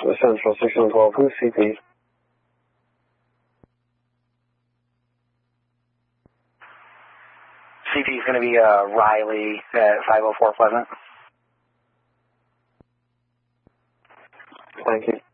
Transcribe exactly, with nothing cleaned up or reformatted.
Central six one one two, who's C P? C P is going to be uh, Riley at five oh four Pleasant. Thank you.